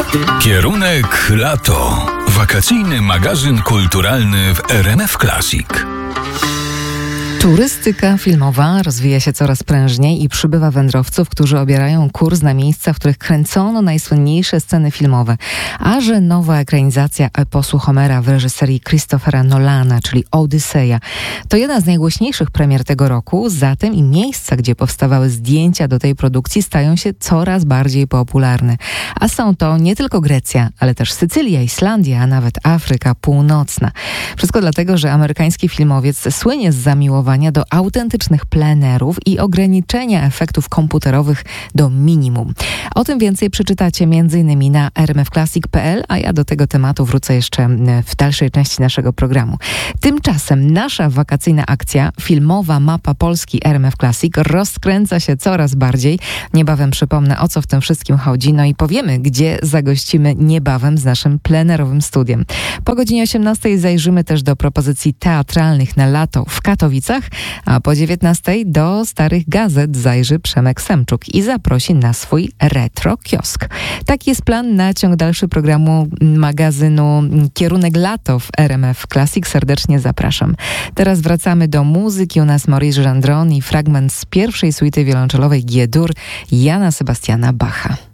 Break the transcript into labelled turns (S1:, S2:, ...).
S1: Kierunek lato. Wakacyjny magazyn kulturalny w RMF Classic.
S2: Turystyka filmowa rozwija się coraz prężniej i przybywa wędrowców, którzy obierają kurs na miejsca, w których kręcono najsłynniejsze sceny filmowe. A że nowa ekranizacja eposu Homera w reżyserii Christophera Nolana, czyli Odyseja, to jedna z najgłośniejszych premier tego roku, zatem i miejsca, gdzie powstawały zdjęcia do tej produkcji, stają się coraz bardziej popularne. A są to nie tylko Grecja, ale też Sycylia, Islandia, a nawet Afryka Północna. Wszystko dlatego, że amerykański filmowiec słynie z zamiłowania do autentycznych plenerów i ograniczenia efektów komputerowych do minimum. O tym więcej przeczytacie m.in. na rmfclassic.pl, a ja do tego tematu wrócę jeszcze w dalszej części naszego programu. Tymczasem nasza wakacyjna akcja Filmowa Mapa Polski RMF Classic rozkręca się coraz bardziej. Niebawem przypomnę, o co w tym wszystkim chodzi, no i powiemy, gdzie zagościmy niebawem z naszym plenerowym studiem. Po godzinie 18 zajrzymy też do propozycji teatralnych na lato w Katowicach, a po 19 do Starych Gazet zajrzy Przemek Semczuk i zaprosi na swój retro kiosk. Taki jest plan na ciąg dalszy programu magazynu Kierunek Lato w RMF Classic. Serdecznie zapraszam. Teraz wracamy do muzyki. U nas Maurice Gendron i fragment z pierwszej suity wiolonczelowej G-dur Jana Sebastiana Bacha.